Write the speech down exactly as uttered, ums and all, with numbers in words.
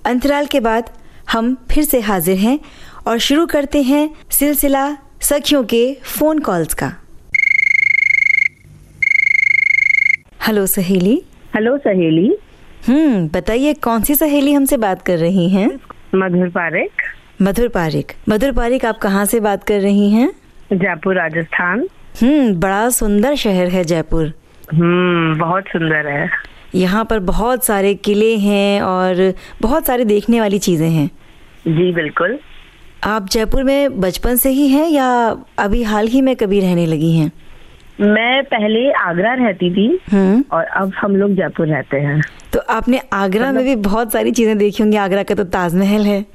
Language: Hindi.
अंतराल के बाद हम फिर से हाजिर हैं और शुरू करते हैं सिलसिला सखियों के फोन कॉल्स का। हेलो सहेली। हेलो सहेली। हम्म बताइए, कौन सी सहेली हमसे बात कर रही हैं? मधुर पारेख। मधुर पारेख। मधुर पारेख, आप कहाँ से बात कर रही हैं? जयपुर, राजस्थान। हम्म बड़ा सुंदर शहर है जयपुर। हम्म बहुत सुंदर है। यहाँ पर बहुत सारे किले हैं और बहुत सारी देखने वाली चीजें हैं। जी बिल्कुल। आप जयपुर में बचपन से ही हैं या अभी हाल ही में कभी रहने लगी हैं? मैं पहले आगरा रहती थी और अब हम लोग जयपुर रहते हैं। तो आपने आगरा में भी बहुत सारी चीजें देखी होंगी। आगरा का तो ताजमहल है।